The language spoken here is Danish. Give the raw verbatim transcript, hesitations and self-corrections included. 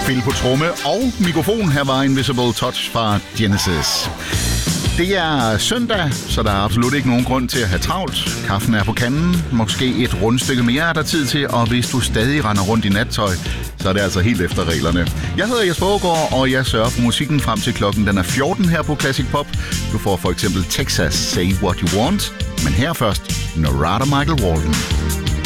spil på tromme og mikrofon. Her var Invisible Touch fra Genesis. Det er søndag, så der er absolut ikke nogen grund til at have travlt. Kaffen er på kanden, måske et rundstykke mere er der tid til, og hvis du stadig render rundt i nattøj, så er det altså helt efter reglerne. Jeg hedder Jesper Aagaard, og jeg sørger for musikken frem til klokken den er fjorten her på Classic Pop. Du får for eksempel Texas, Say What You Want, men her først Narada Michael Walden.